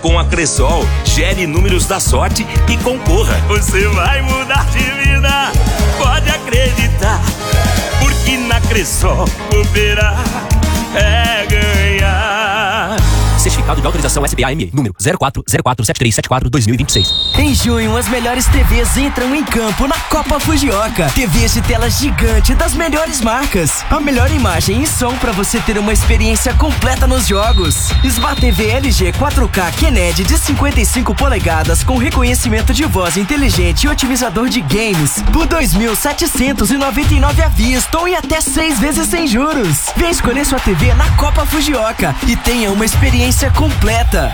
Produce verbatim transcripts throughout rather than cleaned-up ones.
Com a Cressol, gere números da sorte e concorra. Você vai mudar de vida, pode acreditar. Porque na Cressol, cooperar é ganhar. Certificado de autorização S B A M E, número zero quatro zero quatro sete três sete quatro dois mil e vinte e seis. Em junho, as melhores T Vs entram em campo na Copa Fujioka. T Vs de tela gigante das melhores marcas. A melhor imagem e som para você ter uma experiência completa nos jogos. Smart T V L G quatro K Kennedy de cinquenta e cinco polegadas com reconhecimento de voz inteligente e otimizador de games por dois mil setecentos e noventa e nove à vista ou em até seis vezes sem juros. Vem escolher sua T V na Copa Fujioka e tenha uma experiência completa.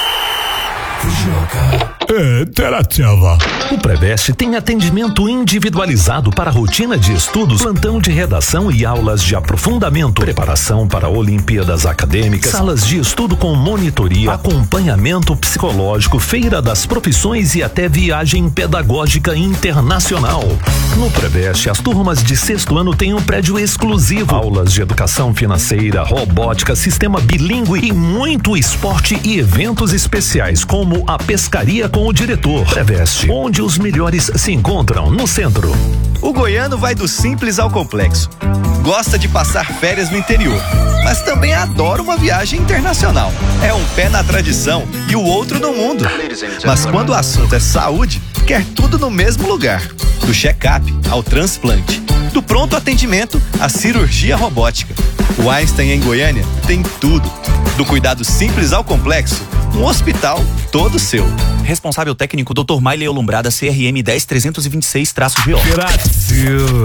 É interativa. O Preveste tem atendimento individualizado para rotina de estudos, plantão de redação e aulas de aprofundamento, preparação para Olimpíadas acadêmicas, salas de estudo com monitoria, acompanhamento psicológico, feira das profissões e até viagem pedagógica internacional. No Preveste, as turmas de sexto ano têm um prédio exclusivo, aulas de educação financeira, robótica, sistema bilíngue e muito esporte e eventos especiais como a pescaria com o diretor. Preveste, onde os melhores se encontram, no centro. O goiano vai do simples ao complexo. Gosta de passar férias no interior, mas também adora uma viagem internacional. É um pé na tradição e o outro no mundo. Mas quando o assunto é saúde, quer tudo no mesmo lugar. Do check-up ao transplante, do pronto atendimento à cirurgia robótica. O Einstein em Goiânia tem tudo. Do cuidado simples ao complexo, um hospital todo seu. Responsável técnico doutor Maile Olumbrada, C R M dez trezentos e vinte e seis G O. Brasil.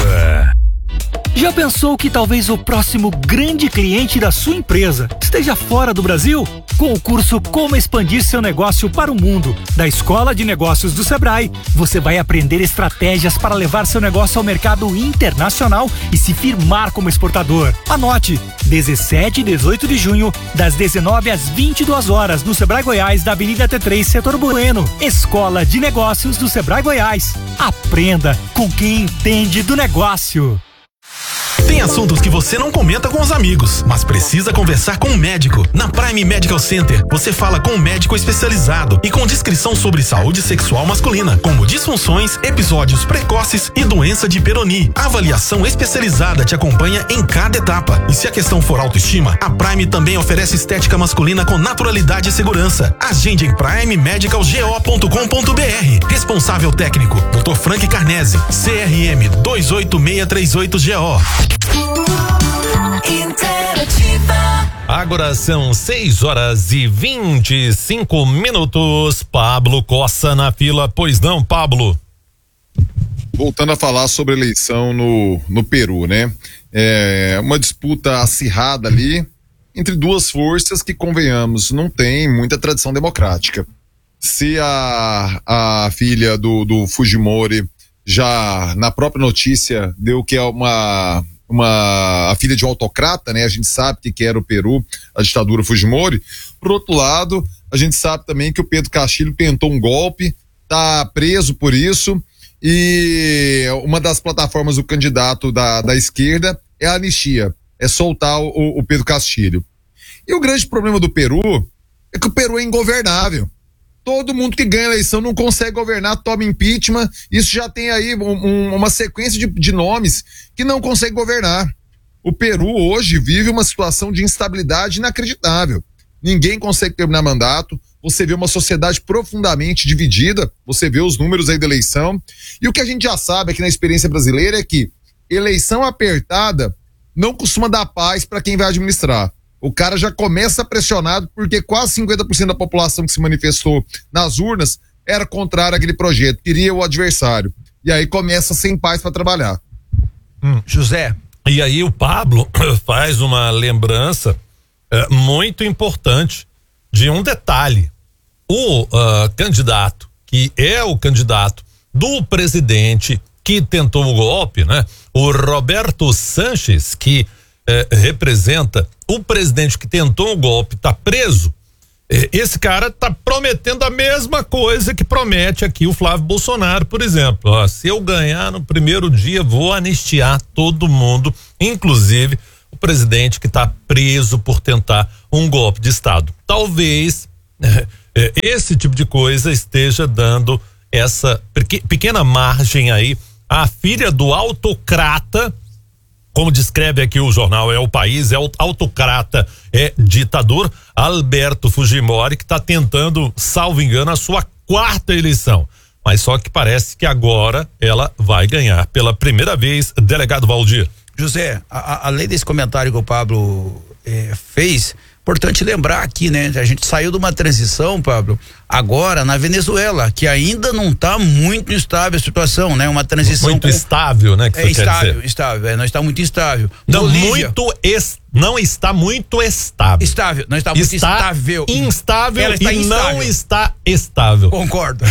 Já pensou que talvez o próximo grande cliente da sua empresa esteja fora do Brasil? Com o curso Como Expandir Seu Negócio para o Mundo, da Escola de Negócios do Sebrae, você vai aprender estratégias para levar seu negócio ao mercado internacional e se firmar como exportador. Anote, dezessete e dezoito de junho, das dezenove às vinte e duas horas, no Sebrae Goiás, da Avenida T três, Setor Bueno. Escola de Negócios do Sebrae Goiás. Aprenda com quem entende do negócio. Tem assuntos que você não comenta com os amigos, mas precisa conversar com um médico. Na Prime Medical Center, você fala com um médico especializado e com descrição sobre saúde sexual masculina, como disfunções, episódios precoces e doença de Peyronie. A avaliação especializada te acompanha em cada etapa. E se a questão for autoestima, a Prime também oferece estética masculina com naturalidade e segurança. Agende em prime medical go ponto com ponto br. Responsável técnico, doutor Frank Carnese, C R M dois oito seis três oito G O. Interativa. Agora são seis horas e vinte e cinco minutos. Pablo Cossa na fila, pois não, Pablo? Voltando a falar sobre a eleição no, no Peru, né? É uma disputa acirrada ali entre duas forças que, convenhamos, não tem muita tradição democrática. Se a, a filha do, do Fujimori já na própria notícia deu que é uma, uma a filha de um autocrata, né? A gente sabe que, que era o Peru, a ditadura Fujimori. Por outro lado, a gente sabe também que o Pedro Castilho tentou um golpe, tá preso por isso, e uma das plataformas do candidato da, da esquerda é a anistia, é soltar o, o Pedro Castilho. E o grande problema do Peru é que o Peru é ingovernável. Todo mundo que ganha a eleição não consegue governar, toma impeachment. Isso já tem aí um, um, uma sequência de, de nomes que não conseguem governar. O Peru hoje vive uma situação de instabilidade inacreditável. Ninguém consegue terminar mandato. Você vê uma sociedade profundamente dividida. Você vê os números aí da eleição. E o que a gente já sabe aqui na experiência brasileira é que eleição apertada não costuma dar paz para quem vai administrar. O cara já começa pressionado porque quase cinquenta por cento da população que se manifestou nas urnas era contrária àquele projeto, queria o adversário. E aí começa sem paz para trabalhar. Hum, José. E aí o Pablo faz uma lembrança é, muito importante de um detalhe. O uh, candidato, que é o candidato do presidente que tentou o golpe, né? O Roberto Sanches, que É, representa o presidente que tentou o golpe, tá preso. É, esse cara tá prometendo a mesma coisa que promete aqui o Flávio Bolsonaro, por exemplo. Ó, se eu ganhar no primeiro dia, vou anistiar todo mundo, inclusive o presidente que tá preso por tentar um golpe de Estado. Talvez é, é, esse tipo de coisa esteja dando essa pequena margem aí à filha do autocrata, como descreve aqui o jornal É o País, é o autocrata, é ditador, Alberto Fujimori, que está tentando, salvo engano, a sua quarta eleição. Mas só que parece que agora ela vai ganhar pela primeira vez, delegado Valdir. José, a, a, além desse comentário que o Pablo eh, fez, importante lembrar aqui, né? A gente saiu de uma transição, Pablo, agora na Venezuela, que ainda não está muito estável a situação, né? Uma transição muito com, estável, né? Que é você estável, quer dizer. estável, é, não está muito instável. Não, Bolívia, muito es, não está muito estável. Estável, não está muito está estável. Instável Ela está e instável. não está estável. Concordo.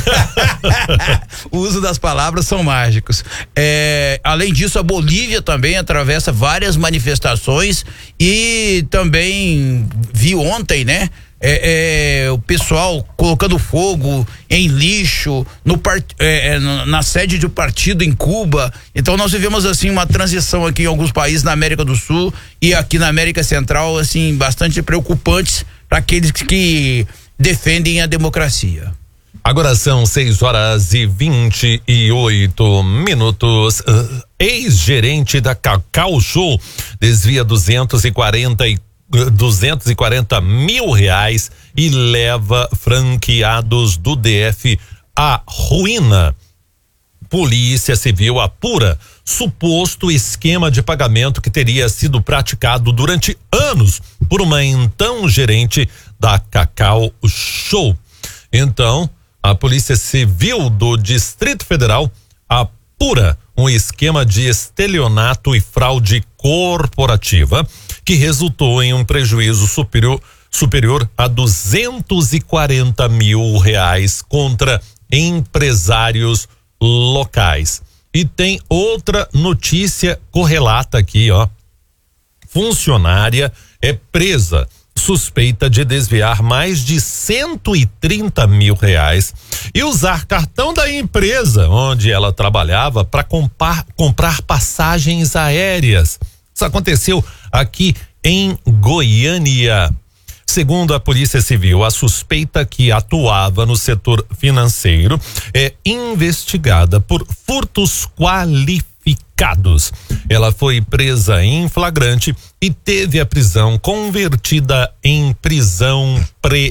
O uso das palavras são mágicos. É, além disso, a Bolívia também atravessa várias manifestações e também vi ontem, né? É, é, o pessoal colocando fogo em lixo no part, é, na sede do partido em Cuba. Então nós vivemos assim uma transição aqui em alguns países na América do Sul e aqui na América Central, assim, bastante preocupantes para aqueles que defendem a democracia. Agora são seis horas e vinte e oito minutos. Uh, ex-gerente da Cacau Show desvia duzentos e quarenta e duzentos e quarenta mil reais e leva franqueados do D F à ruína. Polícia Civil apura suposto esquema de pagamento que teria sido praticado durante anos por uma então gerente da Cacau Show. Então, a Polícia Civil do Distrito Federal apura um esquema de estelionato e fraude corporativa que resultou em um prejuízo superior, superior a duzentos e quarenta mil reais contra empresários locais. E tem outra notícia correlata aqui, ó. Funcionária é presa suspeita de desviar mais de cento e trinta mil reais e usar cartão da empresa onde ela trabalhava para comprar, comprar passagens aéreas. Isso aconteceu aqui em Goiânia. Segundo a Polícia Civil, a suspeita, que atuava no setor financeiro, é investigada por furtos qualificados. Ela foi presa em flagrante e teve a prisão convertida em prisão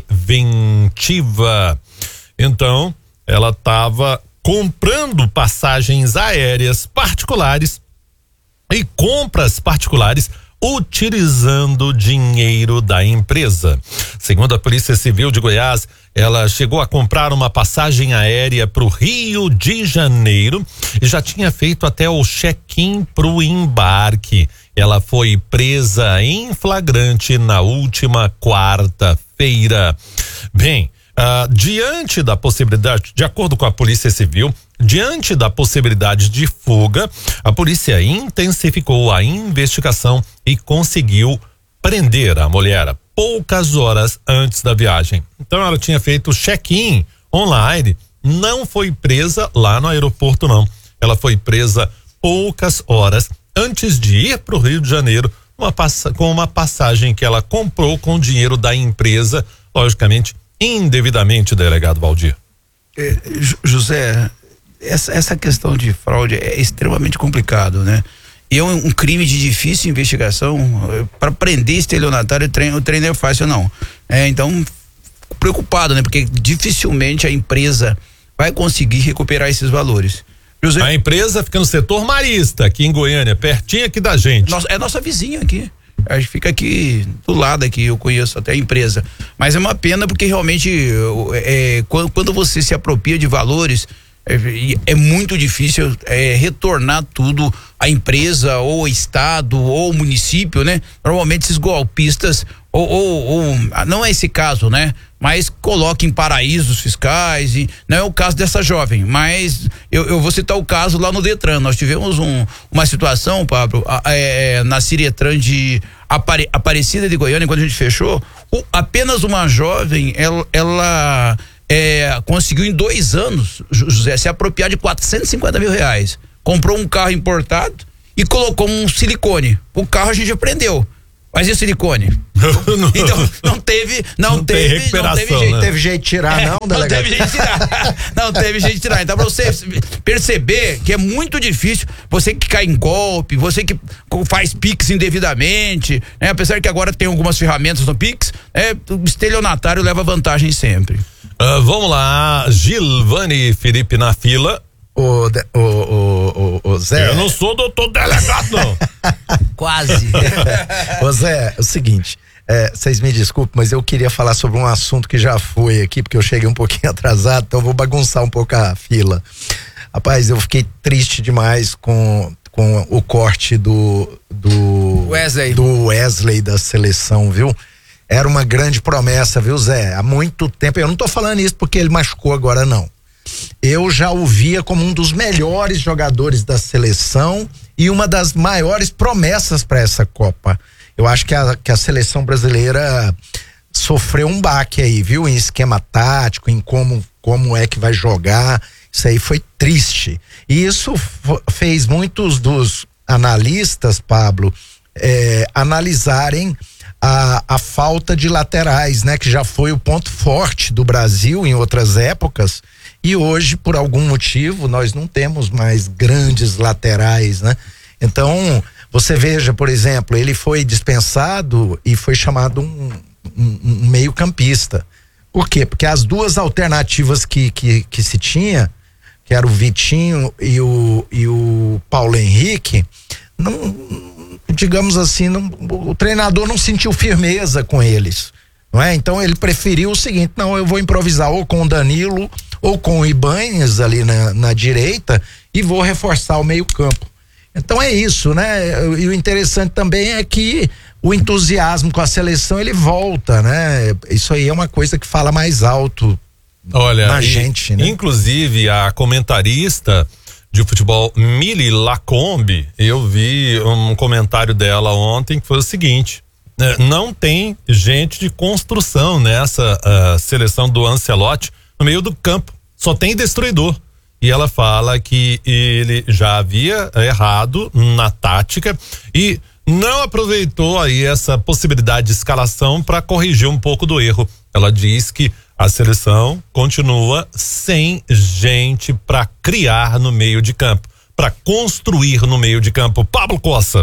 preventiva. Então, ela estava comprando passagens aéreas particulares e compras particulares utilizando dinheiro da empresa. Segundo a Polícia Civil de Goiás, ela chegou a comprar uma passagem aérea para o Rio de Janeiro e já tinha feito até o check-in para o embarque. Ela foi presa em flagrante na última quarta-feira. Bem, Uh, diante da possibilidade, de acordo com a Polícia Civil, diante da possibilidade de fuga, a polícia intensificou a investigação e conseguiu prender a mulher poucas horas antes da viagem. Então ela tinha feito o check-in online, não foi presa lá no aeroporto não. Ela foi presa poucas horas antes de ir para o Rio de Janeiro, uma passa, com uma passagem que ela comprou com dinheiro da empresa, logicamente indevidamente, delegado Valdir. É, José, essa, essa questão de fraude é extremamente complicado, né? E é um, um crime de difícil investigação. Para prender estelionatário, o treino, o treino é fácil, não. É, então, preocupado, né? Porque dificilmente a empresa vai conseguir recuperar esses valores. José, a empresa fica no setor marista, aqui em Goiânia, pertinho aqui da gente. Nossa, é nossa vizinha aqui. A gente fica aqui do lado aqui, eu conheço até a empresa, mas é uma pena porque realmente é, quando, quando você se apropria de valores é, é muito difícil é, retornar tudo à empresa ou ao estado ou ao município, né? Normalmente esses golpistas ou, ou, ou não é esse caso, né? Mas coloca em paraísos fiscais, e não é o caso dessa jovem, mas eu, eu vou citar o caso lá no Detran. Nós tivemos um, uma situação, Pablo, é, na Ciretran de Apare, Aparecida de Goiânia, quando a gente fechou, o, apenas uma jovem, ela, ela é, conseguiu em dois anos, José, se apropriar de quatrocentos e cinquenta mil reais. Comprou um carro importado e colocou um silicone. O carro a gente aprendeu. Fazia silicone. Então, não teve, não, não teve, recuperação, não teve jeito. Né? Teve jeito de tirar, é, não, não teve jeito de tirar. Não teve jeito de tirar. Então, pra você perceber que é muito difícil, você que cai em golpe, você que faz Pix indevidamente, né? Apesar que agora tem algumas ferramentas no Pix, é, o estelionatário leva vantagem sempre. Uh, vamos lá, Gilvani Felipe na fila. O, o, o, o, o Zé. Eu não sou doutor delegado, não. Quase. Ô Zé, é o seguinte, é, vocês me desculpem, mas eu queria falar sobre um assunto que já foi aqui, porque eu cheguei um pouquinho atrasado, então eu vou bagunçar um pouco a fila. Rapaz, eu fiquei triste demais com, com o corte do, do Wesley. do Wesley da seleção, viu? Era uma grande promessa, viu, Zé? Há muito tempo, eu não tô falando isso porque ele machucou agora, não. Eu já o via como um dos melhores jogadores da seleção e uma das maiores promessas para essa Copa. Eu acho que a, que a seleção brasileira sofreu um baque aí, viu? Em esquema tático, em como, como é que vai jogar. Isso aí foi triste. E isso fez muitos dos analistas, Pablo, é, analisarem a, a falta de laterais, né? Que já foi o ponto forte do Brasil em outras épocas. E hoje, por algum motivo, nós não temos mais grandes laterais, né? Então, você veja, por exemplo, ele foi dispensado e foi chamado um, um, um meio-campista. Por quê? Porque as duas alternativas que, que, que se tinha, que era o Vitinho e o, e o Paulo Henrique, não, digamos assim, não, o treinador não sentiu firmeza com eles, não é? Então ele preferiu o seguinte: não, eu vou improvisar ou com o Danilo ou com o Ibanez ali na, na direita e vou reforçar o meio-campo. Então é isso, né? E o interessante também é que o entusiasmo com a seleção ele volta, né? Isso aí é uma coisa que fala mais alto. Olha, na e, gente, né? Inclusive a comentarista de futebol Mili Lacombe, eu vi um comentário dela ontem que foi o seguinte: né, não tem gente de construção nessa uh, seleção do Ancelotti no meio do campo, só tem destruidor. E ela fala que ele já havia errado na tática e não aproveitou aí essa possibilidade de escalação para corrigir um pouco do erro. Ela diz que a seleção continua sem gente para criar no meio de campo, para construir no meio de campo. Pablo Costa.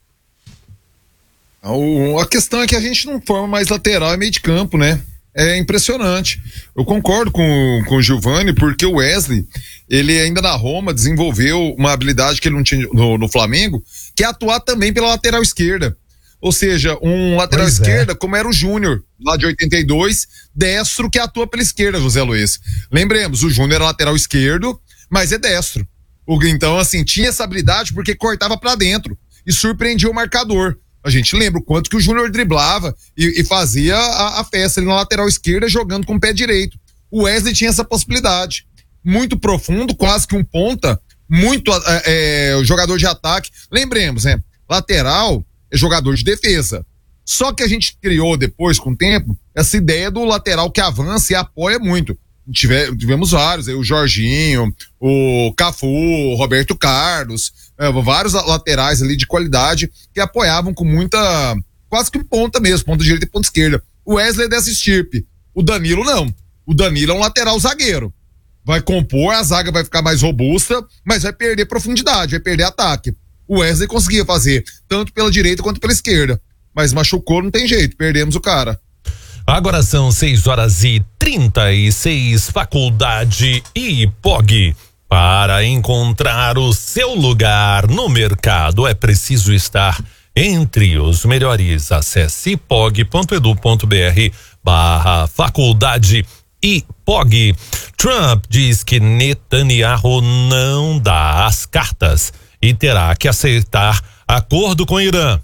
A questão é que a gente não forma mais lateral e meio de campo, né? É impressionante. Eu concordo com, com o Gilvani, porque o Wesley, ele ainda na Roma desenvolveu uma habilidade que ele não tinha no, no Flamengo, que é atuar também pela lateral esquerda. Ou seja, um lateral Pois esquerda, é. como era o Júnior, lá de oitenta e dois, destro que atua pela esquerda, José Luiz. Lembremos, o Júnior era lateral esquerdo, mas é destro. O, então, assim, tinha essa habilidade porque cortava pra dentro e surpreendia o marcador. A gente lembra o quanto que o Júnior driblava e, e fazia a, a festa ali na lateral esquerda jogando com o pé direito. O Wesley tinha essa possibilidade. Muito profundo, quase que um ponta, muito é, é, jogador de ataque. Lembremos, né? Lateral é jogador de defesa. Só que a gente criou depois, com o tempo, essa ideia do lateral que avança e apoia muito. Tive, tivemos vários, aí, o Jorginho, o Cafu, o Roberto Carlos, é, vários laterais ali de qualidade que apoiavam com muita, quase que ponta mesmo, ponta direita e ponta esquerda. O Wesley é dessa estirpe, o Danilo não. O Danilo é um lateral zagueiro. Vai compor, a zaga vai ficar mais robusta, mas vai perder profundidade, vai perder ataque. O Wesley conseguia fazer, tanto pela direita quanto pela esquerda. Mas machucou, não tem jeito, perdemos o cara. Agora são seis horas e trinta e seis, Faculdade I P O G. Para encontrar o seu lugar no mercado é preciso estar entre os melhores. Acesse ipog.edu.br barra Faculdade I P O G. Trump diz que Netanyahu não dá as cartas e terá que aceitar acordo com o Irã.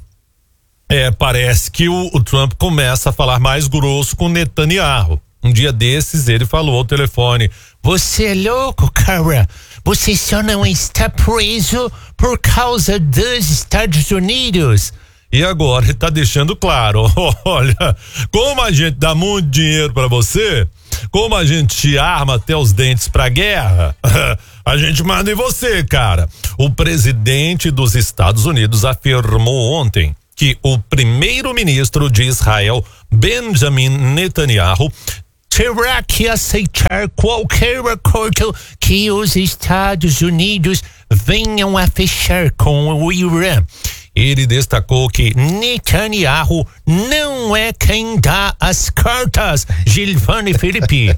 É, parece que o, o Trump começa a falar mais grosso com Netanyahu. Um dia desses ele falou ao telefone: você é louco, cara? Você só não está preso por causa dos Estados Unidos. E agora ele tá deixando claro: olha, como a gente dá muito dinheiro pra você, como a gente te arma até os dentes pra guerra, a gente manda em você, cara. O presidente dos Estados Unidos afirmou ontem que o primeiro-ministro de Israel, Benjamin Netanyahu, terá que aceitar qualquer acordo que os Estados Unidos venham a fechar com o Irã. Ele destacou que Netanyahu não é quem dá as cartas, Gilvani Felipe.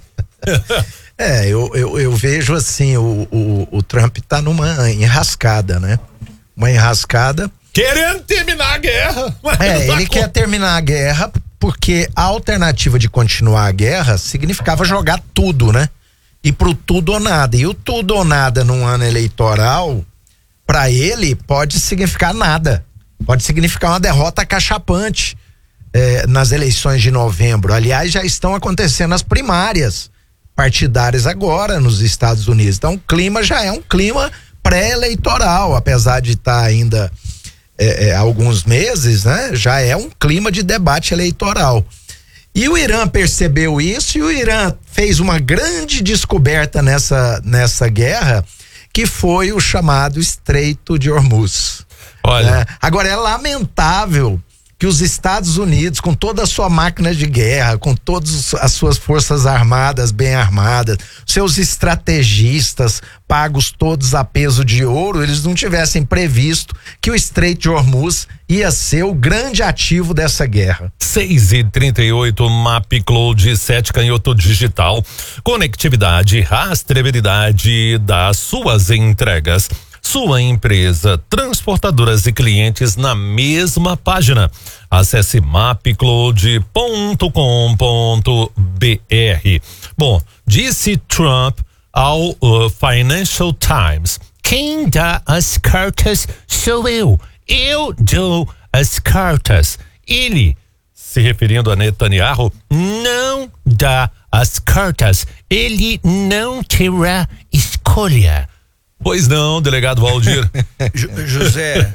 É, eu, eu, eu vejo assim, o, o, o Trump tá numa enrascada, né? Uma enrascada. Querendo terminar a guerra. É, ele quer terminar a guerra porque a alternativa de continuar a guerra significava jogar tudo, né? E pro tudo ou nada. E o tudo ou nada num ano eleitoral, para ele, pode significar nada. Pode significar uma derrota cachapante eh, nas eleições de novembro. Aliás, já estão acontecendo as primárias partidárias agora nos Estados Unidos. Então, o clima já é um clima pré-eleitoral, apesar de estar tá ainda é, é, alguns meses, né? Já é um clima de debate eleitoral. E o Irã percebeu isso e o Irã fez uma grande descoberta nessa, nessa guerra, que foi o chamado Estreito de Hormuz. Olha. Né? Agora, é lamentável que os Estados Unidos, com toda a sua máquina de guerra, com todas as suas forças armadas bem armadas, seus estrategistas pagos todos a peso de ouro, eles não tivessem previsto que o Estreito de Hormuz ia ser o grande ativo dessa guerra. seis e trinta e oito, MapCloud sete canhoto digital, conectividade, rastreabilidade das suas entregas. Sua empresa, transportadoras e clientes na mesma página. Acesse mapcloud ponto com ponto br. Bom, disse Trump ao uh, Financial Times: quem dá as cartas sou eu. Eu dou as cartas. Ele, se referindo a Netanyahu, não dá as cartas. Ele não terá escolha. Pois não, delegado Valdir. José,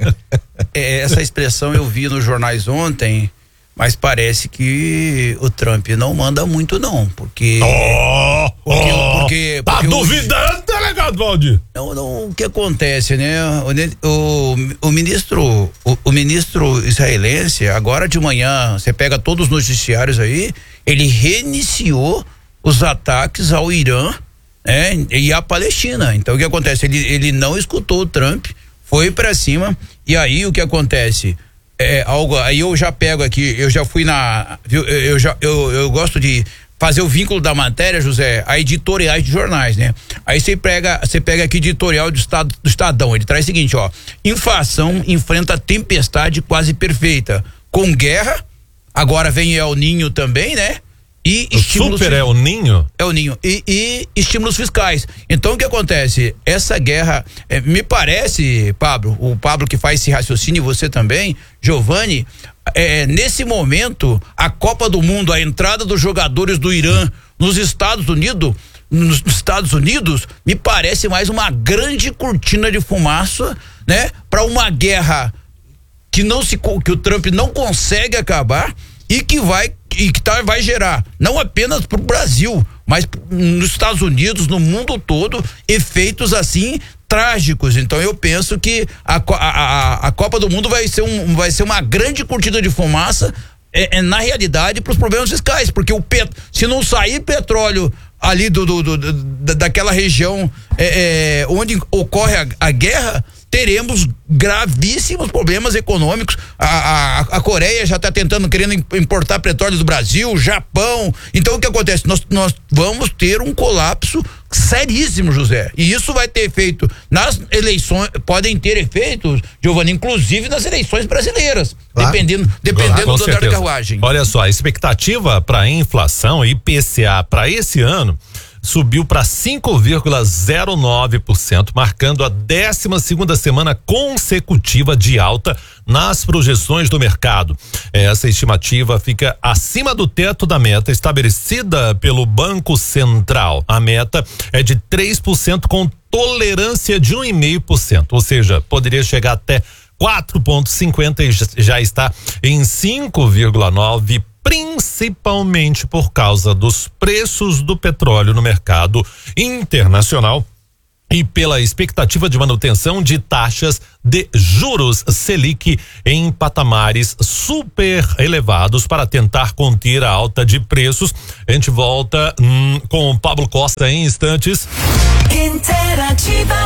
é, essa expressão eu vi nos jornais ontem, mas parece que o Trump não manda muito não, porque... Oh, porque, oh, porque, tá porque duvidando, o, delegado Valdir? Não, não, o que acontece, né? O, o, o ministro, o, o ministro israelense, agora de manhã, você pega todos os noticiários aí, ele reiniciou os ataques ao Irã, É, e a Palestina. Então o que acontece? Ele, ele não escutou o Trump, foi pra cima, e aí o que acontece? É, algo, aí eu já pego aqui, eu já fui na. Eu, eu, já, eu, eu gosto de fazer o vínculo da matéria, José, a editoriais de jornais, né? Aí você pega, você pega aqui editorial do, estado, do Estadão, ele traz o seguinte, ó: inflação enfrenta tempestade quase perfeita, com guerra, agora vem El Ninho também, né? E o super é o Ninho? É o Ninho. E, e estímulos fiscais. Então o que acontece? Essa guerra, é, me parece, Pablo, o Pablo que faz esse raciocínio, e você também, Giovani, é, nesse momento, a Copa do Mundo, a entrada dos jogadores do Irã nos Estados Unidos, nos Estados Unidos, me parece mais uma grande cortina de fumaça, né? Para uma guerra que não se, que o Trump não consegue acabar e que vai e que tá, vai gerar não apenas para o Brasil, mas nos Estados Unidos, no mundo todo, efeitos assim trágicos. Então eu penso que a, a, a Copa do Mundo vai ser, um, vai ser uma grande cortina de fumaça é, é, na realidade para os problemas fiscais, porque o pet, se não sair petróleo ali do, do, do, do daquela região é, é, onde ocorre a, a guerra, teremos gravíssimos problemas econômicos. A, a, a Coreia já está tentando, querendo importar petróleo do Brasil, o Japão. Então o que acontece? Nós, nós vamos ter um colapso seríssimo, José. E isso vai ter efeito nas eleições, podem ter efeitos, Giovani, inclusive nas eleições brasileiras, claro. dependendo, dependendo ah, do andar da carruagem. Olha só, a expectativa para a inflação I P C A para esse ano subiu para cinco vírgula zero nove por cento, marcando a décima segunda semana consecutiva de alta nas projeções do mercado. Essa estimativa fica acima do teto da meta estabelecida pelo Banco Central. A meta é de três por cento com tolerância de um vírgula cinco por cento, ou seja, poderia chegar até quatro vírgula cinquenta por cento e já está em cinco vírgula nove por cento. Principalmente por causa dos preços do petróleo no mercado internacional e pela expectativa de manutenção de taxas de juros Selic em patamares super elevados para tentar conter a alta de preços. A gente volta hum, com o Pablo Costa em instantes. Interativa.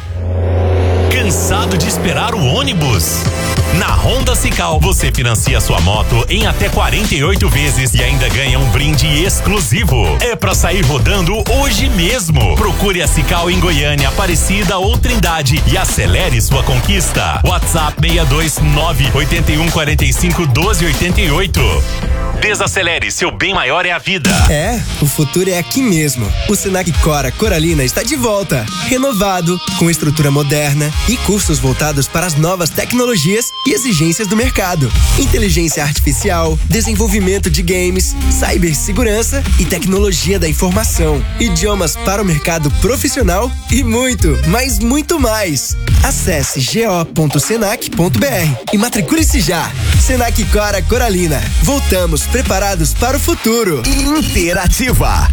Cansado de esperar o ônibus? Na Honda Cical você financia sua moto em até quarenta e oito vezes e ainda ganha um brinde exclusivo. É pra sair rodando hoje mesmo. Procure a Cical em Goiânia, Aparecida ou Trindade e acelere sua conquista. WhatsApp seis dois nove, oito um quatro cinco, um dois oito oito. Desacelere, seu bem maior é a vida. É, o futuro é aqui mesmo. O Senac Cora Coralina está de volta, renovado, com estrutura moderna e cursos voltados para as novas tecnologias e exigências do mercado. Inteligência artificial, desenvolvimento de games, cibersegurança e tecnologia da informação. Idiomas para o mercado profissional e muito, mas muito mais. Acesse go ponto senac ponto br e matricule-se já. Senac Cora Coralina. Voltamos preparados para o futuro. Interativa.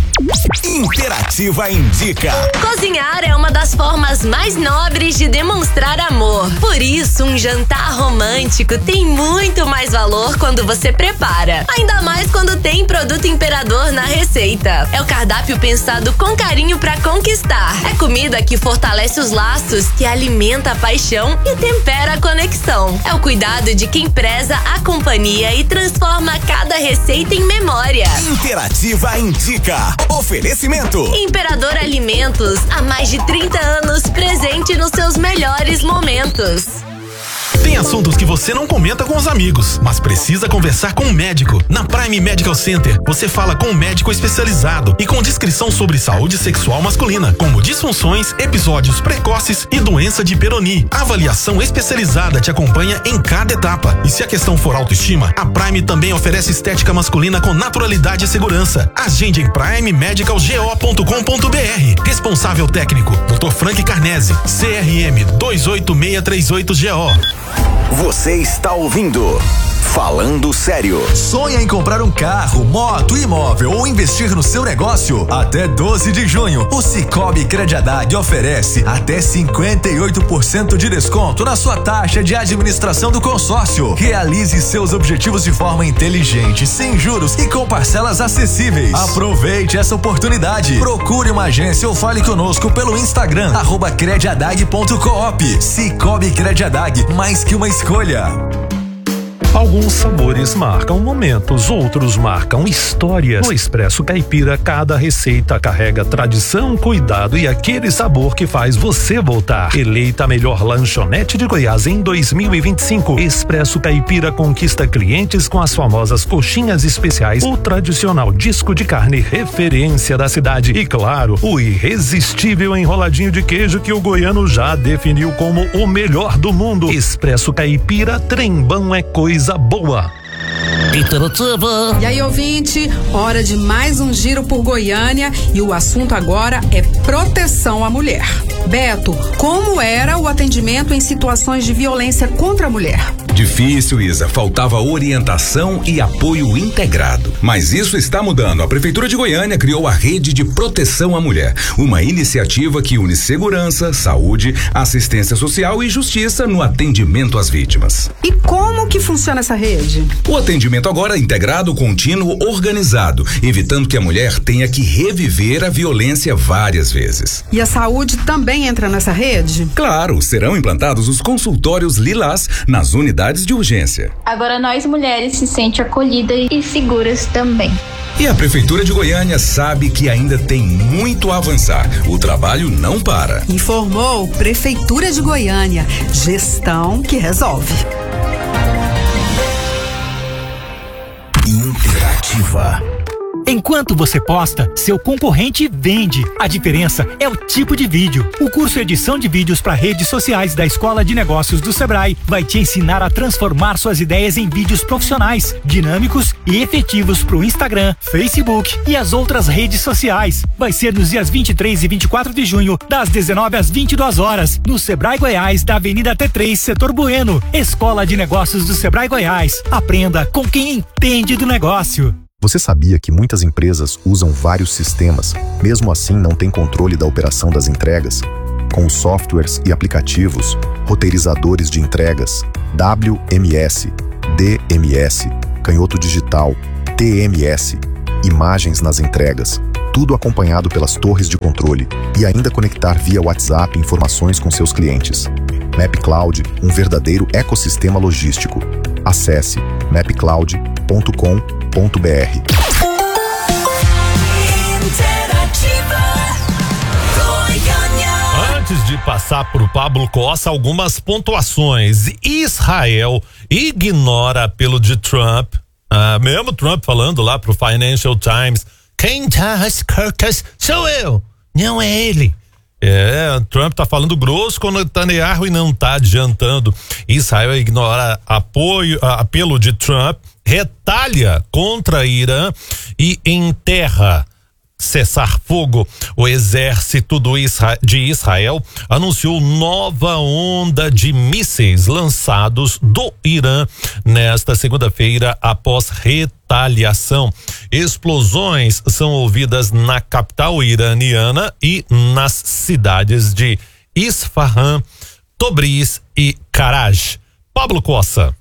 Interativa indica. Cozinhar é uma das formas mais nobres de demonstrar amor. Por isso, um jantar romântico tem muito mais valor quando você prepara. Ainda mais quando tem produto Imperador na receita. É o cardápio pensado com carinho pra conquistar. É comida que fortalece os laços, que alimenta a paixão e tempera a conexão. É o cuidado de quem preza a companhia e transforma cada receita em memória. Interativa indica. Oferecimento. Imperador Alimentos, há mais de trinta anos presente nos seus melhores momentos. Tem assuntos que você não comenta com os amigos, mas precisa conversar com um médico. Na Prime Medical Center, você fala com um médico especializado e com descrição sobre saúde sexual masculina, como disfunções, episódios precoces e doença de Peyronie. A avaliação especializada te acompanha em cada etapa. E se a questão for autoestima, a Prime também oferece estética masculina com naturalidade e segurança. Agende em prime medical go ponto com ponto br. Responsável técnico, doutor Frank Carnese, C R M dois oito seis três oito G O. Você está ouvindo Falando Sério. Sonha em comprar um carro, moto, imóvel ou investir no seu negócio? Até doze de junho, o Cicobi Crediadag oferece até cinquenta e oito por cento de desconto na sua taxa de administração do consórcio. Realize seus objetivos de forma inteligente, sem juros e com parcelas acessíveis. Aproveite essa oportunidade. Procure uma agência ou fale conosco pelo Instagram, arroba crediadag ponto coop. Cicobi Crediadag, mais que uma escolha. Alguns sabores marcam momentos, outros marcam histórias. No Expresso Caipira, cada receita carrega tradição, cuidado e aquele sabor que faz você voltar. Eleita a melhor lanchonete de Goiás em dois mil e vinte e cinco, Expresso Caipira conquista clientes com as famosas coxinhas especiais, o tradicional disco de carne referência da cidade e, claro, o irresistível enroladinho de queijo que o goiano já definiu como o melhor do mundo. Expresso Caipira, trembão é coisa boa. E aí, ouvinte, hora de mais um giro por Goiânia e o assunto agora é proteção à mulher. Beto, como era o atendimento em situações de violência contra a mulher? Difícil, Isa. Faltava orientação e apoio integrado. Mas isso está mudando. A Prefeitura de Goiânia criou a Rede de Proteção à Mulher, uma iniciativa que une segurança, saúde, assistência social e justiça no atendimento às vítimas. E como que funciona essa rede? O atendimento agora é integrado, contínuo, organizado, evitando que a mulher tenha que reviver a violência várias vezes. E a saúde também entra nessa rede? Claro, serão implantados os consultórios Lilás nas unidades de urgência. Agora nós mulheres se sentem acolhidas e seguras também. E a Prefeitura de Goiânia sabe que ainda tem muito a avançar. O trabalho não para. Informou Prefeitura de Goiânia. Gestão que resolve. Interativa. Enquanto você posta, seu concorrente vende. A diferença é o tipo de vídeo. O curso Edição de Vídeos para Redes Sociais da Escola de Negócios do Sebrae vai te ensinar a transformar suas ideias em vídeos profissionais, dinâmicos e efetivos para o Instagram, Facebook e as outras redes sociais. Vai ser nos dias vinte e três e vinte e quatro de junho, das dezenove às vinte e duas horas, no Sebrae Goiás, da Avenida T três, Setor Bueno. Escola de Negócios do Sebrae Goiás. Aprenda com quem entende do negócio. Você sabia que muitas empresas usam vários sistemas, mesmo assim não tem controle da operação das entregas? com os softwares e aplicativos, roteirizadores de entregas, W M S, D M S, canhoto digital, T M S, imagens nas entregas, tudo acompanhado pelas torres de controle e ainda conectar via WhatsApp informações com seus clientes. MapCloud, um verdadeiro ecossistema logístico. Acesse map cloud ponto com ponto b r. Antes de passar para o Pablo Costa, algumas pontuações. Israel ignora apelo de Trump, ah, mesmo Trump falando lá pro Financial Times, quem tá as cartas sou eu, não é ele. É, Trump tá falando grosso com Netanyahu e não tá adiantando. Israel ignora apoio, apelo de Trump, retalha contra Irã e enterra cessar fogo. O exército do Isra- de Israel anunciou nova onda de mísseis lançados do Irã nesta segunda-feira após retaliação. Explosões são ouvidas na capital iraniana e nas cidades de Isfahan, Tabriz e Karaj. Pablo Costa.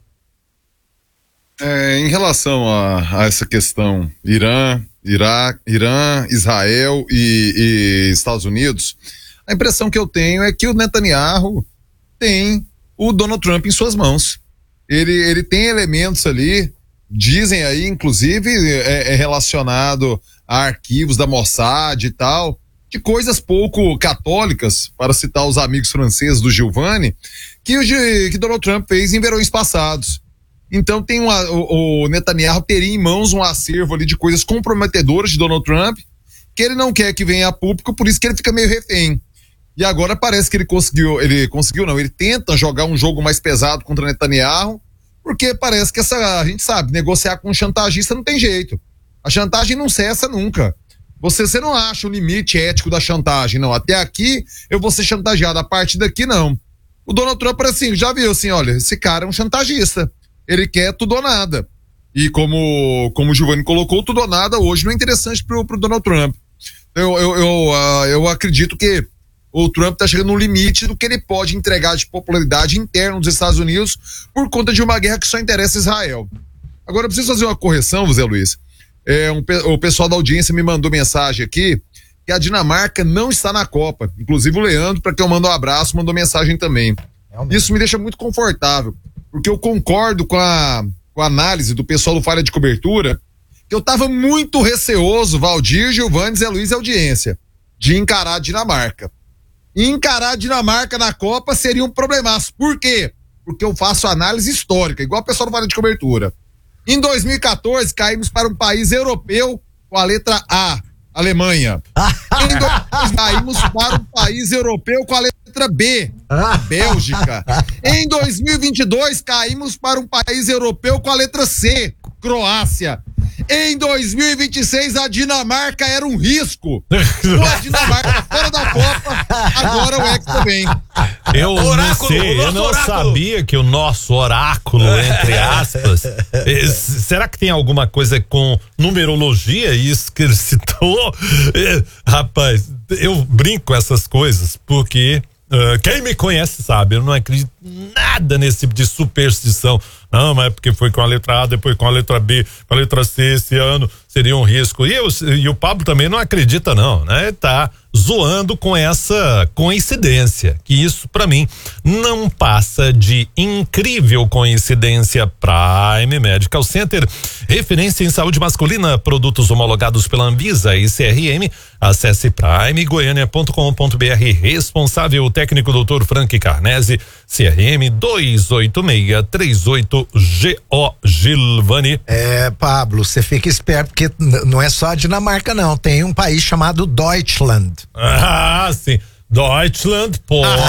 É, em relação a, a essa questão Irã, Iraque, Irã, Israel e, e Estados Unidos, a impressão que eu tenho é que o Netanyahu tem o Donald Trump em suas mãos. Ele, ele tem elementos ali, dizem aí, inclusive, é, é relacionado a arquivos da Mossad e tal, de coisas pouco católicas, para citar os amigos franceses do Giovanni, que o que Donald Trump fez em verões passados. Então tem uma, o, o Netanyahu teria em mãos um acervo ali de coisas comprometedoras de Donald Trump, que ele não quer que venha a público, por isso que ele fica meio refém. E agora parece que ele conseguiu, ele conseguiu não, ele tenta jogar um jogo mais pesado contra Netanyahu, porque parece que essa, a gente sabe, negociar com um chantagista não tem jeito. A chantagem não cessa nunca. Você, você não acha o limite ético da chantagem, não. Até aqui eu vou ser chantageado, a partir daqui não. O Donald Trump, assim, já viu assim, olha, esse cara é um chantagista. Ele quer tudo ou nada. E como, como o Giovanni colocou, tudo ou nada hoje não é interessante pro, pro Donald Trump. Eu, eu, eu, uh, eu acredito que o Trump tá chegando no limite do que ele pode entregar de popularidade interna dos Estados Unidos por conta de uma guerra que só interessa Israel. Agora eu preciso fazer uma correção, Zé Luiz. É, um, o pessoal da audiência me mandou mensagem aqui que a Dinamarca não está na Copa. Inclusive o Leandro, para quem eu mando um abraço, mandou mensagem também. Isso me deixa muito confortável, porque eu concordo com a, com a análise do pessoal do Falha de Cobertura, que eu tava muito receoso, Valdir, Giovanni, Zé Luiz e audiência, de encarar a Dinamarca. E encarar a Dinamarca na Copa seria um problemaço. Por quê? Porque eu faço análise histórica, igual o pessoal do Falha de Cobertura. Em dois mil e quatorze, caímos para um país europeu com a letra A, Alemanha. Em dois mil e quatorze, caímos para um país europeu com a letra B, Bélgica. Em dois mil e vinte e dois, caímos para um país europeu com a letra C, Croácia. Em dois mil e vinte e seis, a Dinamarca era um risco. Com a Dinamarca fora da Copa, agora o Hexa vem. Eu oráculo, não sei, eu não oráculo. sabia que o nosso oráculo, entre aspas, eh, será que tem alguma coisa com numerologia, isso que ele citou? Eh, rapaz, eu brinco com essas coisas porque uh, quem me conhece sabe, eu não acredito nada nesse tipo de superstição. Não, mas é porque foi com a letra A, depois com a letra B, com a letra C esse ano seria um risco. E, eu, e o Pablo também não acredita não, né? Tá zoando com essa coincidência, que isso pra mim não passa de incrível coincidência. Prime Medical Center, referência em saúde masculina, produtos homologados pela Anvisa e C R M. Acesse prime goiânia ponto com ponto b r. Responsável técnico doutor Frank Carnese, C R M dois oito seis três oito G O Gilvani. É, Pablo, você fica esperto porque não é só a Dinamarca não, tem um país chamado Deutschland. Ah, sim. Deutschland pode.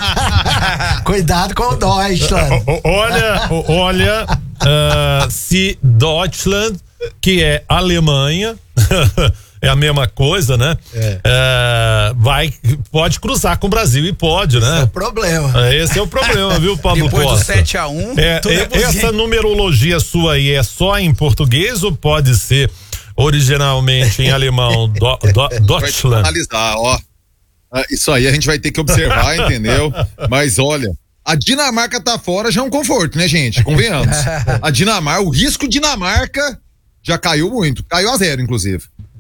Cuidado com o Deutschland. Olha, olha, uh, se Deutschland, que é Alemanha, é a mesma coisa, né? É. Uh, vai, pode cruzar com o Brasil e pode, né? Esse é o problema. Esse é o problema, viu, Pablo Depois Costa? do sete a um, é, é, essa numerologia sua aí é só em português ou pode ser originalmente em alemão? do, do, Deutschland. Vai analisar, ó. Ah, isso aí a gente vai ter que observar, entendeu? Mas olha, a Dinamarca tá fora já é um conforto, né, gente? Convenhamos. A Dinamarca, o risco Dinamarca já caiu muito. Caiu a zero, inclusive.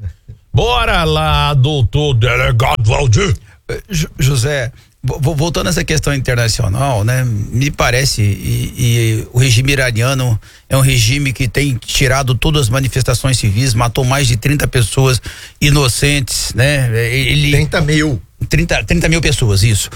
Bora lá, doutor delegado Valdir. José, voltando a essa questão internacional, né? Me parece, e, e o regime iraniano é um regime que tem tirado todas as manifestações civis, matou mais de trinta pessoas inocentes, né? Ele, trinta mil. trinta, trinta mil pessoas, isso.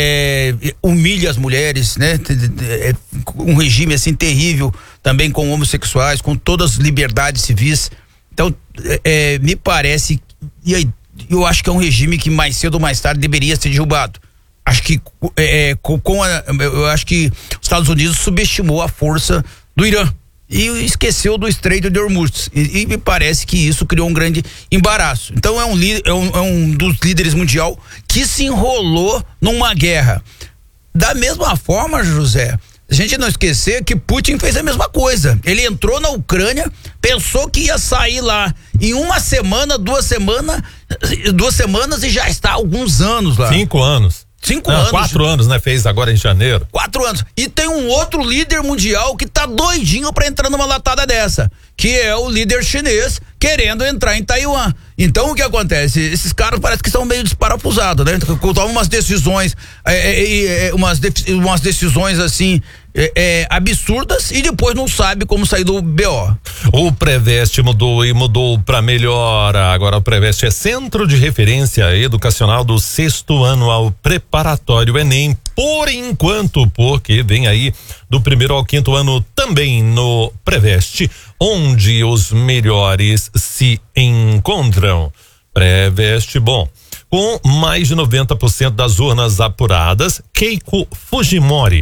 É, humilha as mulheres, né? É um regime assim terrível, também com homossexuais, com todas as liberdades civis. Então, é, me parece, e aí, eu acho que é um regime que mais cedo ou mais tarde deveria ser derrubado. Acho que é, com, com a, eu acho que os Estados Unidos subestimou a força do Irã e esqueceu do Estreito de Hormuz, e, e me parece que isso criou um grande embaraço. Então é um, é um, é um dos líderes mundial que se enrolou numa guerra. Da mesma forma, José, a gente não esquecer que Putin fez a mesma coisa. Ele entrou na Ucrânia, pensou que ia sair lá em uma semana, duas semanas, duas semanas e já está há alguns anos lá. Cinco anos. Cinco Não, anos. Quatro anos, né? Fez agora em janeiro. Quatro anos. E tem um outro líder mundial que tá doidinho pra entrar numa latada dessa, que é o líder chinês querendo entrar em Taiwan. Então o que acontece? Esses caras parece que são meio desparafusados, né? Tomam umas decisões, é, é, é, umas, de, umas decisões assim é, é, absurdas e depois não sabe como sair do B O. O Preveste mudou e mudou para melhor. Agora o Preveste é Centro de Referência Educacional do sexto ano ao preparatório Enem, por enquanto, porque vem aí do primeiro ao quinto ano também no Preveste, onde os melhores se encontram. Preveste, bom, com mais de noventa por cento das urnas apuradas, Keiko Fujimori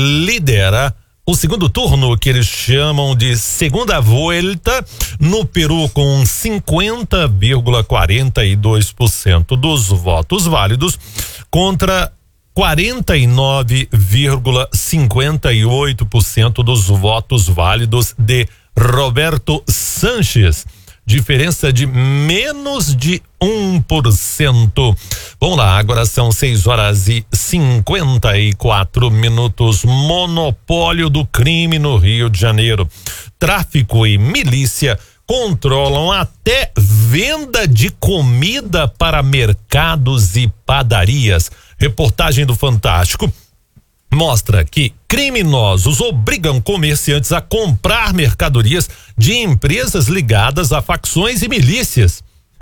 lidera o segundo turno, que eles chamam de segunda volta, no Peru, com cinquenta vírgula quarenta e dois por cento dos votos válidos contra quarenta e nove vírgula cinquenta e oito por cento dos votos válidos de Roberto Sanches. Diferença de menos de um por cento. Vamos lá, agora são seis horas e cinquenta e quatro minutos. Monopólio do crime no Rio de Janeiro. Tráfico e milícia controlam até venda de comida para mercados e padarias. Reportagem do Fantástico mostra que criminosos obrigam comerciantes a comprar mercadorias de empresas ligadas a facções e milícias.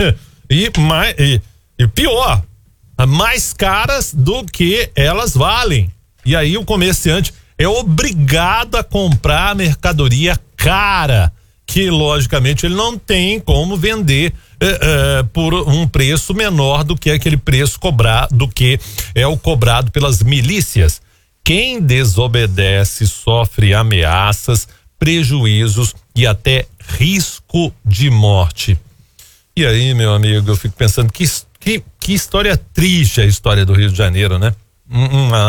E, mais, e, e pior, mais caras do que elas valem. E aí o comerciante é obrigado a comprar mercadoria cara, que logicamente ele não tem como vender eh, eh, por um preço menor do que aquele preço cobrado, do que é o cobrado pelas milícias. Quem desobedece sofre ameaças, prejuízos e até risco de morte. E aí, meu amigo, eu fico pensando que, que, que história triste a história do Rio de Janeiro, né? Um,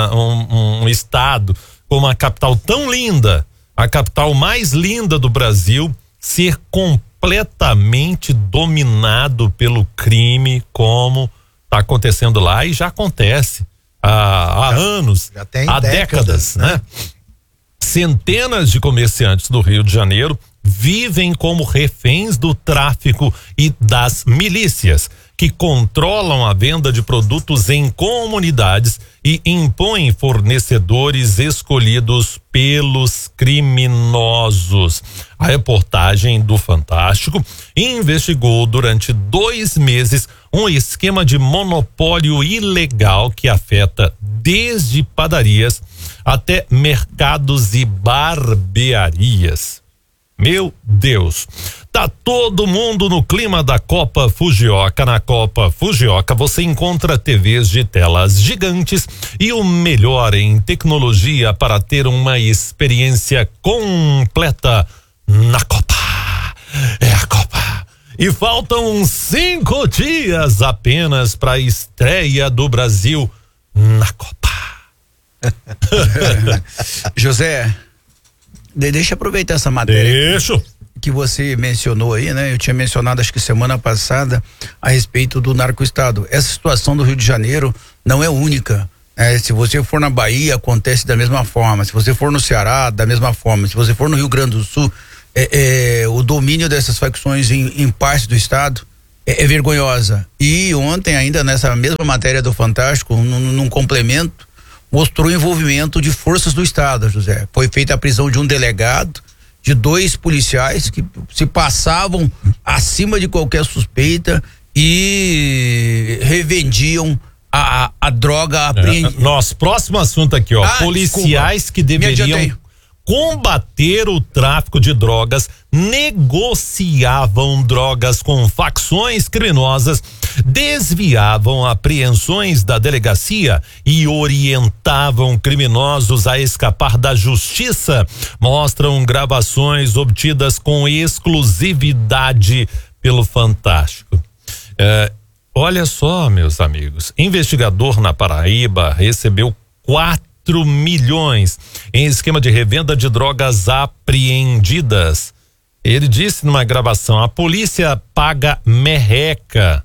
um, um estado com uma capital tão linda, a capital mais linda do Brasil, ser completamente dominado pelo crime, como está acontecendo lá e já acontece há, há anos, já tem há décadas, décadas, né? Centenas de comerciantes do Rio de Janeiro vivem como reféns do tráfico e das milícias, que controlam a venda de produtos em comunidades e impõem fornecedores escolhidos pelos criminosos. A reportagem do Fantástico investigou durante dois meses um esquema de monopólio ilegal que afeta desde padarias até mercados e barbearias. Meu Deus, tá todo mundo no clima da Copa Fujioka. Na Copa Fujioka você encontra T Vs de telas gigantes e o melhor em tecnologia para ter uma experiência completa na Copa. É a Copa. E faltam cinco dias apenas para a estreia do Brasil na Copa. José, deixa eu aproveitar essa matéria. Deixa. que você mencionou aí, né? Eu tinha mencionado acho que semana passada a respeito do narcoestado. Essa situação do Rio de Janeiro não é única. É, se você for na Bahia, acontece da mesma forma. Se você for no Ceará, da mesma forma. Se você for no Rio Grande do Sul, é, é, o domínio dessas facções em, em parte do estado é, é vergonhosa. E ontem ainda nessa mesma matéria do Fantástico, num, num complemento, mostrou o envolvimento de forças do estado, José. Foi feita a prisão de um delegado, de dois policiais que se passavam acima de qualquer suspeita e revendiam a, a, a droga apreendida. É, nosso próximo assunto aqui, ó. Ah, policiais desculpa. que deveriam combater o tráfico de drogas negociavam drogas com facções criminosas, desviavam apreensões da delegacia e orientavam criminosos a escapar da justiça. Mostram gravações obtidas com exclusividade pelo Fantástico. É, olha só, meus amigos, investigador na Paraíba recebeu quatro milhões em esquema de revenda de drogas apreendidas. Ele disse numa gravação: a polícia paga merreca.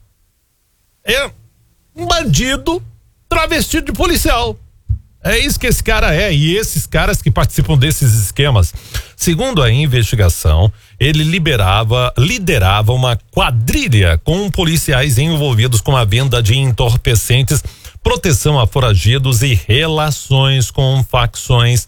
É um bandido travestido de policial. É isso que esse cara é, e esses caras que participam desses esquemas. Segundo a investigação, ele liberava, liderava uma quadrilha com policiais envolvidos com a venda de entorpecentes, proteção a foragidos e relações com facções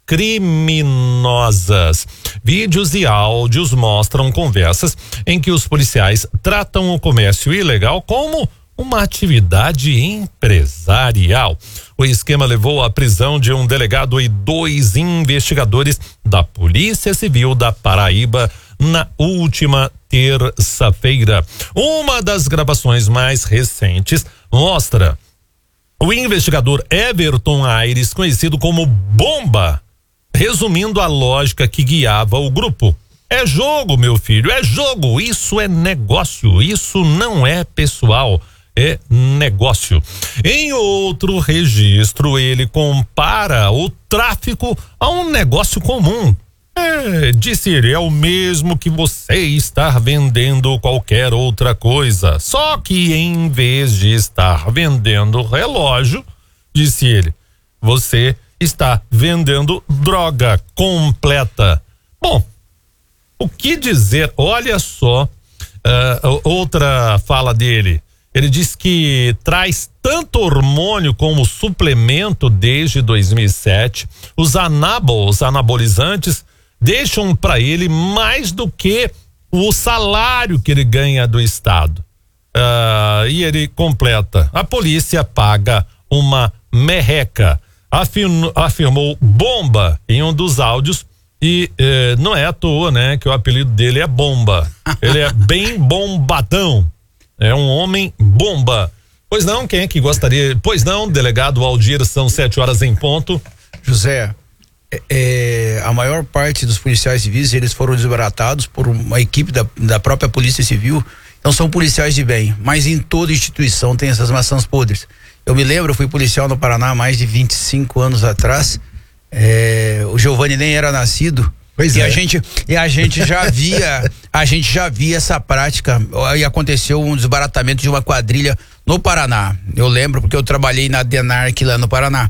criminosas. Vídeos e áudios mostram conversas em que os policiais tratam o comércio ilegal como uma atividade empresarial. O esquema levou à prisão de um delegado e dois investigadores da Polícia Civil da Paraíba na última terça-feira. Uma das gravações mais recentes mostra o investigador Everton Aires, conhecido como Bomba, resumindo a lógica que guiava o grupo. É jogo, meu filho, é jogo, isso é negócio, isso não é pessoal, é negócio. Em outro registro, ele compara o tráfico a um negócio comum. É, disse ele, é o mesmo que você estar vendendo qualquer outra coisa, só que em vez de estar vendendo relógio, disse ele, você está vendendo droga completa. Bom, o que dizer? Olha só, uh, outra fala dele. Ele diz que traz tanto hormônio como suplemento desde dois mil e sete. Os anábolos, anabolizantes, deixam para ele mais do que o salário que ele ganha do Estado. Uh, e ele completa: a polícia paga uma merreca, afirmou, afirmou Bomba em um dos áudios. E eh, não é à toa, né, que o apelido dele é Bomba. Ele é bem bombadão. É um homem bomba. Pois não, quem é que gostaria? Pois não, delegado Aldir, são sete horas em ponto. José, é, é, a maior parte dos policiais civis, eles foram desbaratados por uma equipe da, da própria Polícia Civil. Então são policiais de bem, mas em toda instituição tem essas maçãs podres. Eu me lembro, eu fui policial no Paraná há mais de vinte e cinco anos atrás. É, o Giovanni nem era nascido. Pois e é. a gente e a gente já via a gente já via essa prática, e aconteceu um desbaratamento de uma quadrilha no Paraná. Eu lembro porque eu trabalhei na Denarc lá no Paraná.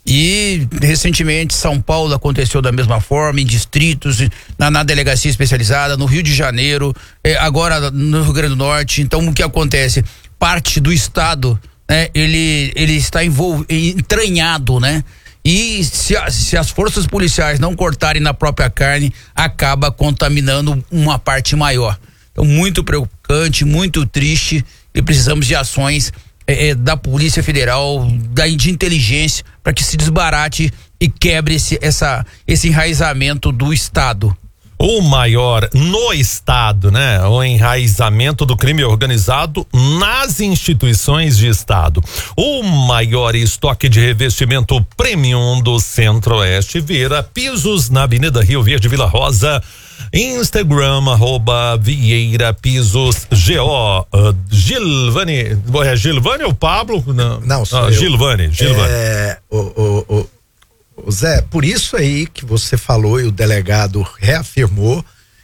E recentemente São Paulo aconteceu da mesma forma, em distritos, na, na delegacia especializada, no Rio de Janeiro, eh, agora no Rio Grande do Norte. Então o que acontece? Parte do estado, né? Ele ele está envol, entranhado, né? E se, a, se as forças policiais não cortarem na própria carne, acaba contaminando uma parte maior. Então, muito preocupante, muito triste, e precisamos de ações eh, da Polícia Federal, da, de inteligência, para que se desbarate e quebre esse, essa, esse enraizamento do Estado. O maior no estado, né? O enraizamento do crime organizado nas instituições de estado. O maior estoque de revestimento premium do Centro-Oeste vira Pisos na Avenida Rio Verde, Vila Rosa. Instagram, arroba Vieira Pisos G O. Uh, Gilvani, é Gilvani ou Pablo? Não, Não sou ah, eu. Gilvani, Gilvani. É, o, o, o, o Zé, por isso aí que você falou e o delegado reafirmou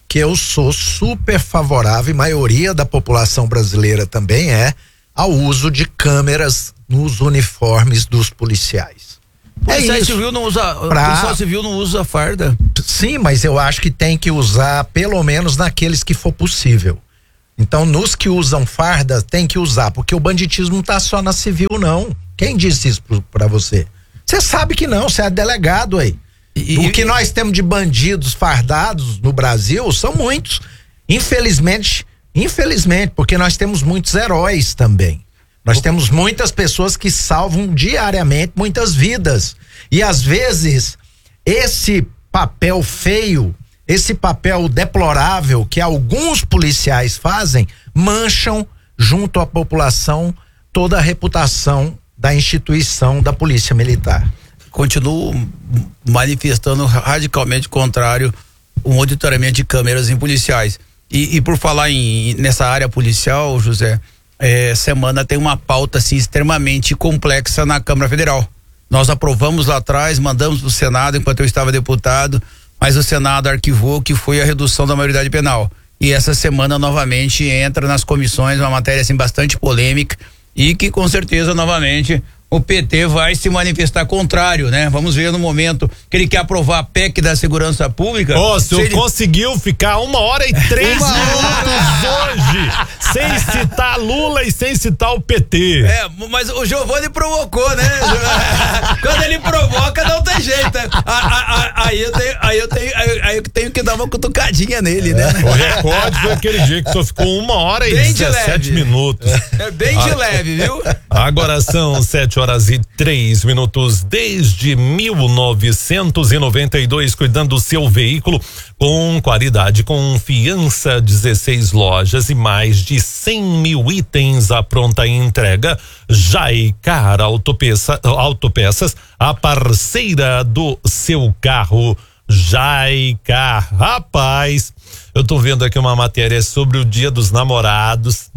que eu sou super favorável, e a maioria da população brasileira também é, ao uso de câmeras nos uniformes dos policiais. O É policial isso. civil não usa, Pra- o policial civil não usa farda. Sim, mas eu acho que tem que usar pelo menos naqueles que for possível. Então, nos que usam farda, tem que usar, porque o banditismo não tá só na civil, não. Quem disse isso pro- pra você? Você sabe que não, você é delegado aí. E- o que nós temos de bandidos fardados no Brasil são muitos. Infelizmente, infelizmente, porque nós temos muitos heróis também. Nós temos muitas pessoas que salvam diariamente muitas vidas. E às vezes, esse papel feio, esse papel deplorável que alguns policiais fazem, mancham junto à população toda a reputação da instituição da Polícia Militar. Continuo manifestando radicalmente contrário o monitoramento de câmeras em policiais. E, e por falar em, nessa área policial, José, é, semana tem uma pauta assim, extremamente complexa na Câmara Federal. Nós aprovamos lá atrás, mandamos para o Senado enquanto eu estava deputado, mas o Senado arquivou, que foi a redução da maioridade penal. E essa semana novamente entra nas comissões uma matéria assim bastante polêmica e que com certeza novamente o P T vai se manifestar contrário, né? Vamos ver no momento que ele quer aprovar a P E C da segurança pública. Ô, o senhor ele... conseguiu ficar uma hora e três Uma minutos hoje, sem citar Lula e sem citar o P T. É, mas o Giovanni provocou, né? Quando ele provoca, não tem jeito. Né? A, a, a, aí, eu tenho, aí, eu tenho, aí, aí eu tenho que dar uma cutucadinha nele, né? O recorde foi aquele dia que só ficou uma hora e Bem de dezessete leve. minutos. É bem de leve, viu? Agora são sete horas e três minutos. Desde mil novecentos e noventa e dois, cuidando do seu veículo com qualidade, confiança, dezesseis lojas e mais de cem mil itens à pronta entrega. Jaicar Autopeça, Autopeças, a parceira do seu carro. Jaicar, rapaz, eu tô vendo aqui uma matéria sobre o Dia dos Namorados.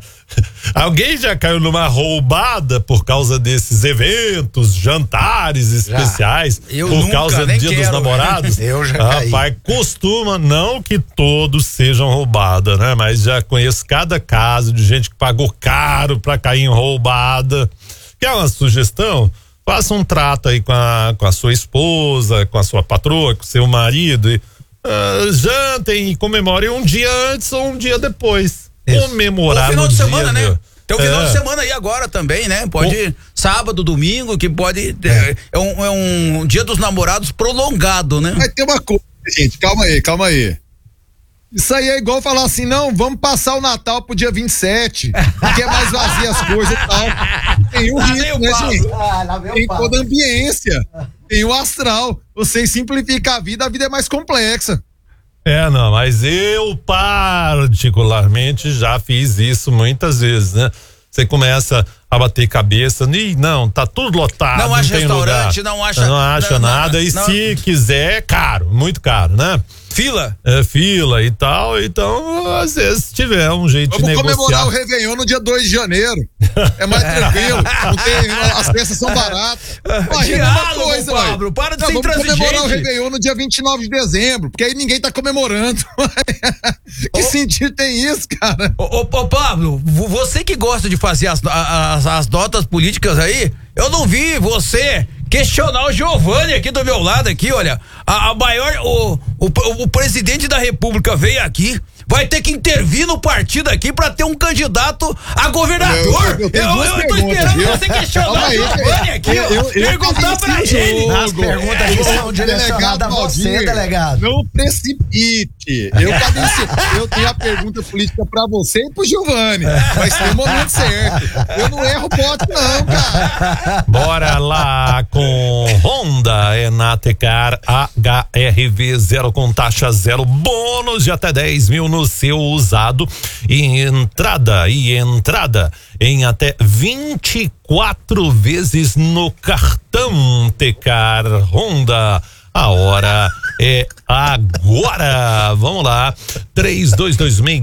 Alguém já caiu numa roubada por causa desses eventos, jantares especiais, Eu por nunca, causa do nem Dia dos quero. Namorados? Eu já caí. Rapaz, costuma, não que todos sejam roubadas, né? Mas já conheço cada caso de gente que pagou caro pra cair em roubada. Quer uma sugestão? Faça um trato aí com a, com a sua esposa, com a sua patroa, com o seu marido. E, uh, jantem e comemorem um dia antes ou um dia depois. Isso. Comemorar O final no de dia, semana, né? meu. Tem o final É. de semana aí agora também, né? Pode ir sábado, domingo, que pode. É, é, um, é um dia dos namorados prolongado, né? Mas tem uma coisa, gente, calma aí, calma aí. Isso aí é igual falar assim, não, vamos passar o Natal pro dia vinte e sete, porque é mais vazio as coisas e tal. Tem o Lá vem ritmo, o né, Pablo. gente? Ah, lá vem o Tem Pablo. toda a ambiência, tem o astral. Você simplifica a vida, a vida é mais complexa. É, não, mas eu particularmente já fiz isso muitas vezes, né? Você começa a bater cabeça, e não, tá tudo lotado, Não não, acha tem restaurante, lugar. não acha- não acha não, não, nada, e não. se quiser, é caro, muito caro, né? Fila? É, fila e tal, então às vezes se tiver um jeito Vamos de negociar. comemorar o Réveillon no dia dois de janeiro. É mais tranquilo, não tem, as peças são baratas. Ué, é a mesma Diálogo, Pablo, para de Não, ser vamos comemorar o intransigente. Réveillon no dia vinte e nove de dezembro, porque aí ninguém tá comemorando. Que sentido tem isso, cara? Ô, ô, ô, Pablo, vo- você que gosta de fazer as, a- as, as notas políticas aí, eu não vi você questionar o Giovanni aqui do meu lado aqui, olha, a, a maior, o, o, o presidente da república veio aqui, vai ter que intervir no partido aqui pra ter um candidato a governador. Eu- eu tenho eu, duas eu tô perguntas, esperando viu? você questionar Calma o aí, Giovanni aqui, eu- ó, eu- eu perguntar pra cadenciei o ele. As perguntas aqui são Ô, direcionadas a você, Valdir, delegado. Não precipite. Eu, cadenciei. Eu tenho a pergunta política pra você e pro Giovanni. Mas tem o momento certo. Eu não erro bote, não, cara. Bora lá com Honda Enatecar H R V zero com taxa zero, bônus de até dez mil no seu usado e entrada e entrada em até vinte e quatro vezes no cartão Tecar Honda. A hora é agora. Vamos lá. três dois dois seis,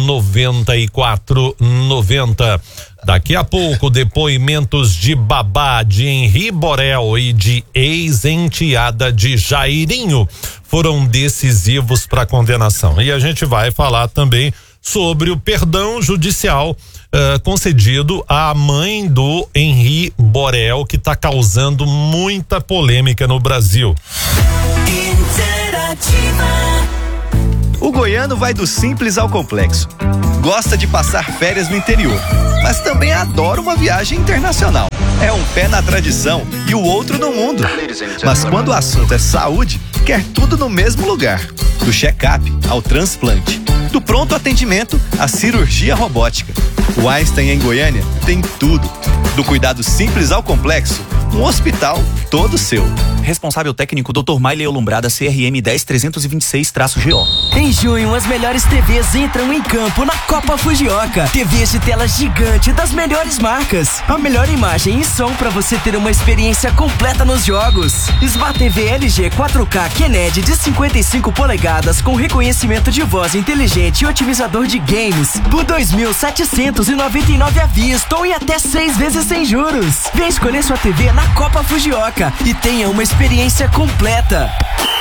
nove quatro nove zero. Daqui a pouco, depoimentos de babá de Henri Borel e de ex-enteada de Jairinho. foram decisivos para a condenação. E a gente vai falar também sobre o perdão judicial uh, concedido à mãe do Henri Borel, que está causando muita polêmica no Brasil. O goiano vai do simples ao complexo. Gosta de passar férias no interior, mas também adora uma viagem internacional. É um pé na tradição e o outro no mundo. Mas quando o assunto é saúde, quer tudo no mesmo lugar. Do check-up ao transplante, do pronto atendimento à cirurgia robótica. O Einstein em Goiânia tem tudo. Do cuidado simples ao complexo, um hospital todo seu. Responsável técnico doutor Maile Olumbrada, C R M dez trezentos e vinte e seis G O. Em junho, as melhores T Vs entram em campo na Copa Fujioka. T Vs de tela gigante das melhores marcas. A melhor imagem e som para você ter uma experiência completa nos jogos. Smart T V L G quatro K Kennedy de cinquenta e cinco polegadas com reconhecimento de voz inteligente e otimizador de games por dois mil setecentos e noventa e nove à vista ou em até seis vezes sem juros. Vem escolher sua T V na Copa Fujioka e tenha uma experiência completa.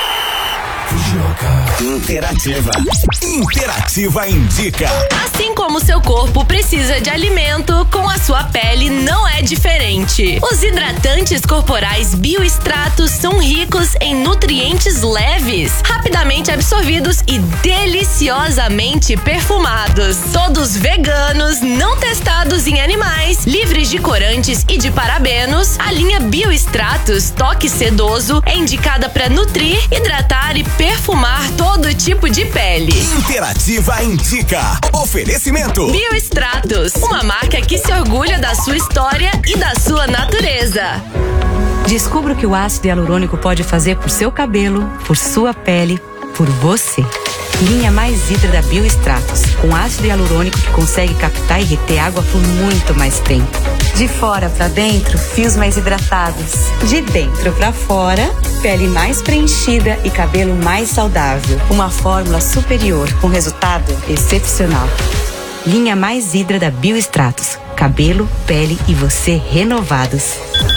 Interativa. Interativa indica. Assim como seu corpo precisa de alimento, com a sua pele não é diferente. Os hidratantes corporais Biostratos são ricos em nutrientes leves, rapidamente absorvidos e deliciosamente perfumados. Todos veganos, não testados em animais, livres de corantes e de parabenos, a linha Biostratos Toque Sedoso é indicada para nutrir, hidratar e perfumar todo tipo de pele. Interativa indica. Oferecimento. Biostratos, uma marca que se orgulha da sua história e da sua natureza. Descubra o que o ácido hialurônico pode fazer por seu cabelo, por sua pele, por você. Linha Mais Hidra da Biostratos, com ácido hialurônico que consegue captar e reter água por muito mais tempo. De fora para dentro, fios mais hidratados. De dentro para fora, pele mais preenchida e cabelo mais saudável. Uma fórmula superior com resultado excepcional. Linha Mais Hidra da Biostratos. Cabelo, pele e você renovados.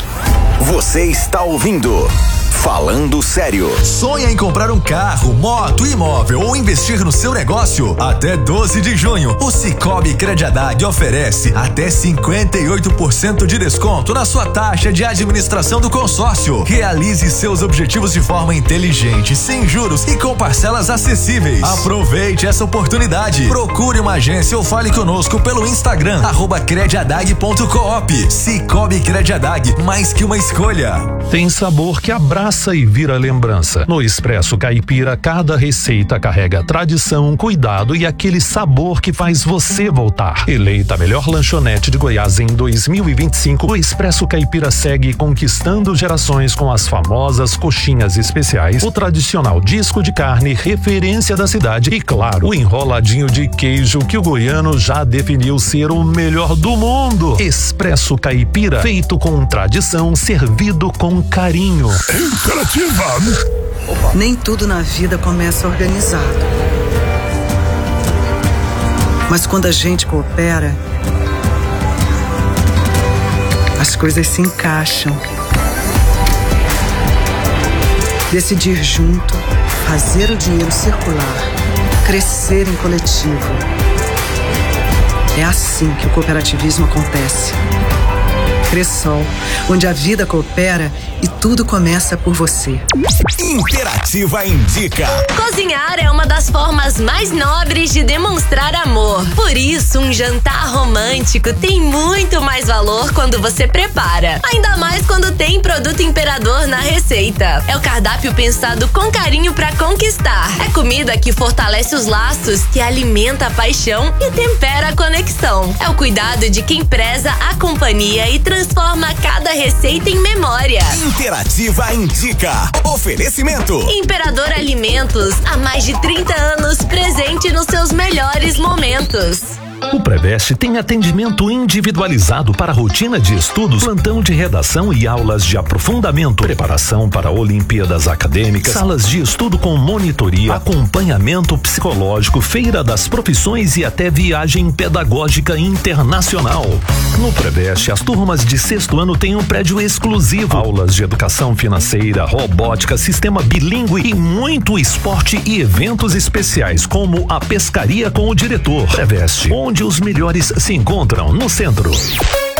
Você está ouvindo Falando Sério. Sonha em comprar um carro, moto, imóvel ou investir no seu negócio? Até doze de junho, o Cicobi Crediadag oferece até cinquenta e oito por cento de desconto na sua taxa de administração do consórcio. Realize seus objetivos de forma inteligente, sem juros e com parcelas acessíveis. Aproveite essa oportunidade. Procure uma agência ou fale conosco pelo Instagram, arroba crediadag ponto coop. Cicobi Crediadag, mais que uma escolha. Tem sabor que abraça e vira lembrança. No Expresso Caipira, cada receita carrega tradição, cuidado e aquele sabor que faz você voltar. Eleita a melhor lanchonete de Goiás em dois mil e vinte e cinco, o Expresso Caipira segue conquistando gerações com as famosas coxinhas especiais, o tradicional disco de carne, referência da cidade e, claro, o enroladinho de queijo que o goiano já definiu ser o melhor do mundo. Expresso Caipira, feito com tradição, servido com carinho. Interativa. Nem tudo na vida começa organizado. Mas quando a gente coopera, as coisas se encaixam. Decidir junto, fazer o dinheiro circular, crescer em coletivo. É assim que o cooperativismo acontece. Cressol, onde a vida coopera e tudo começa por você. Interativa indica. Cozinhar é uma das formas mais nobres de demonstrar amor. Por isso, um jantar romântico tem muito mais valor quando você prepara. Ainda mais quando tem produto Imperador na receita. É o cardápio pensado com carinho pra conquistar. É comida que fortalece os laços, que alimenta a paixão e tempera a conexão. É o cuidado de quem preza a companhia e transforma cada receita em memória. Interativa indica. Oferecimento. Imperador Alimentos, há mais de trinta anos presente nos seus melhores momentos. O Preveste tem atendimento individualizado para rotina de estudos, plantão de redação e aulas de aprofundamento, preparação para Olimpíadas acadêmicas, salas de estudo com monitoria, acompanhamento psicológico, feira das profissões e até viagem pedagógica internacional. No Preveste, as turmas de sexto ano têm um prédio exclusivo, aulas de educação financeira, robótica, sistema bilíngue e muito esporte e eventos especiais, como a pescaria com o diretor. Preveste, onde os melhores se encontram, no centro.